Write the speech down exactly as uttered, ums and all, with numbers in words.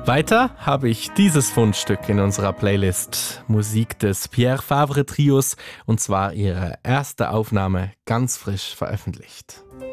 Weiter habe ich dieses Fundstück in unserer Playlist Musik des Pierre Fabre Trios und zwar ihre erste Aufnahme ganz frisch veröffentlicht.